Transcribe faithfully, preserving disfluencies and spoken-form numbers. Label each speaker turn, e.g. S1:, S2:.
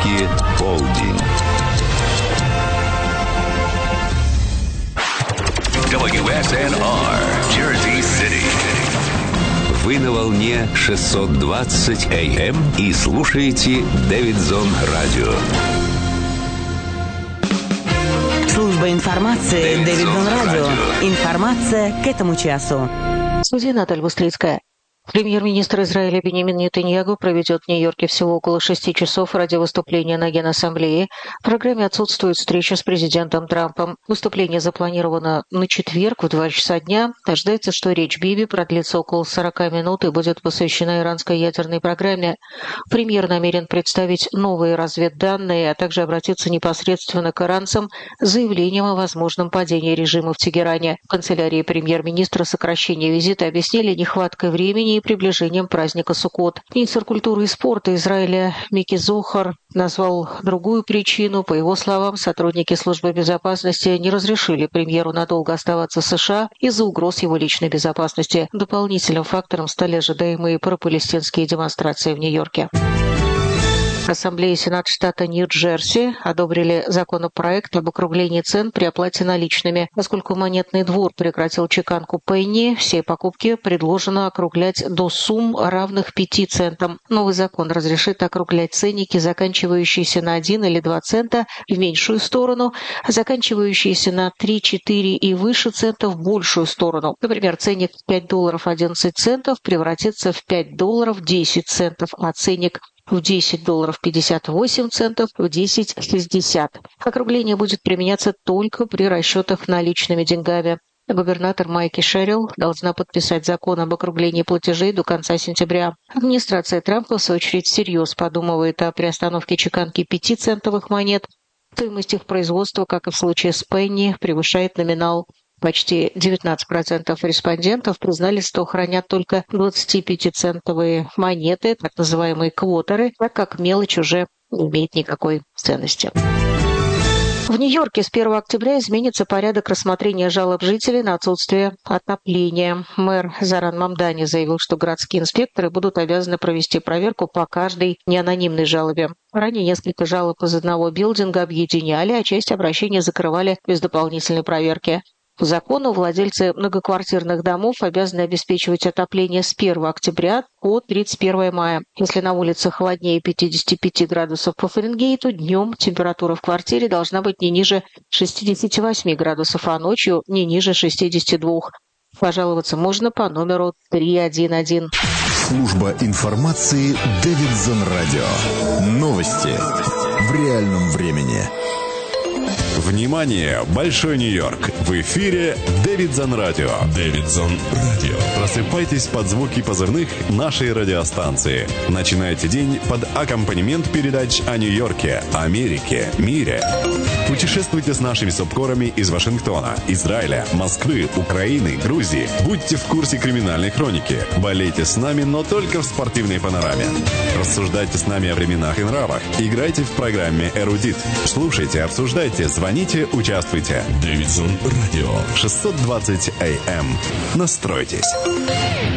S1: Нью-Йорке полдень. дабл ю эс эн ар, Jersey City. Вы на волне шестьсот двадцать эй эм и слушаете Дэвидсон Радио.
S2: Служба информации Дэвидсон Радио. Информация к этому часу.
S3: В студии Наталья Бустрицкая. Премьер-министр Израиля Биньямин Нетаньяху проведет в Нью-Йорке всего около шести часов ради выступления на Генассамблее. В программе отсутствует встреча с президентом Трампом. Выступление запланировано на четверг в два часа дня. Ожидается, что речь Биби продлится около сорока минут и будет посвящена иранской ядерной программе. Премьер намерен представить новые разведданные, а также обратиться непосредственно к иранцам с заявлением о возможном падении режима в Тегеране. В канцелярии премьер-министра сокращение визита объяснили нехваткой времени и приближением праздника Суккот. Министр культуры и спорта Израиля Мики Зохар назвал другую причину. По его словам, сотрудники службы безопасности не разрешили премьеру надолго оставаться в США из-за угроз его личной безопасности. Дополнительным фактором стали ожидаемые пропалестинские демонстрации в Нью-Йорке. Ассамблея и Сенат штата Нью-Джерси одобрили законопроект об округлении цен при оплате наличными. Поскольку монетный двор прекратил чеканку пенни, все покупки предложено округлять до сумм, равных пяти центам. Новый закон разрешит округлять ценники, заканчивающиеся на один или два цента, в меньшую сторону, а заканчивающиеся на три-четыре и выше центов в большую сторону. Например, ценник пять долларов одиннадцать центов превратится в пять долларов десять центов, а ценник в десять долларов пятьдесят восемь центов в десять шестьдесят. Округление будет применяться только при расчетах наличными деньгами. Губернатор Майки Шерилл должна подписать закон об округлении платежей до конца сентября. Администрация Трампа, в свою очередь, всерьез подумывает о приостановке чеканки пятицентовых монет. Стоимость их производства, как и в случае с пенни, превышает номинал. Почти девятнадцать процентов респондентов признали, что хранят только двадцатипятицентовые монеты, так называемые квотеры, так как мелочь уже не имеет никакой ценности. В Нью-Йорке с первого октября изменится порядок рассмотрения жалоб жителей на отсутствие отопления. Мэр Заран Мамдани заявил, что городские инспекторы будут обязаны провести проверку по каждой неанонимной жалобе. Ранее несколько жалоб из одного билдинга объединяли, а часть обращений закрывали без дополнительной проверки. По закону владельцы многоквартирных домов обязаны обеспечивать отопление с первого октября по тридцать первое мая. Если на улице холоднее пятидесяти пяти градусов по Фаренгейту, днем температура в квартире должна быть не ниже шестидесяти восьми градусов, а ночью не ниже шестидесяти двух. Пожаловаться можно по номеру три один один.
S4: Служба информации Дэвидсон Радио. Новости в реальном времени.
S5: Внимание! Большой Нью-Йорк! В эфире Дэвидсон Радио. Дэвидсон Радио. Просыпайтесь под звуки позывных нашей радиостанции. Начинайте день под аккомпанемент передач о Нью-Йорке, Америке, мире. Путешествуйте с нашими субкорами из Вашингтона, Израиля, Москвы, Украины, Грузии. Будьте в курсе криминальной хроники. Болейте с нами, но только в спортивной панораме. Рассуждайте с нами о временах и нравах. Играйте в программе «Эрудит». Слушайте, обсуждайте, звоните, участвуйте. Дэвидсон Радио. шестьсот двадцать эй эм. Настройтесь.